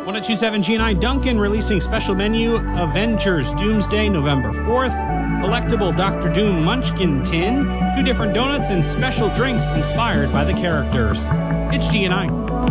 1027 G&I Duncan releasing special menu Avengers Doomsday November 4th. Collectible Dr. Doom Munchkin Tin. 2 different donuts and special drinks inspired by the characters. It's G&I.